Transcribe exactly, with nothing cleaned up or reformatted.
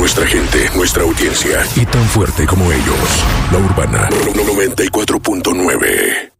nuestra gente, nuestra audiencia y tan fuerte como ellos. La Urbana noventa y cuatro punto nueve.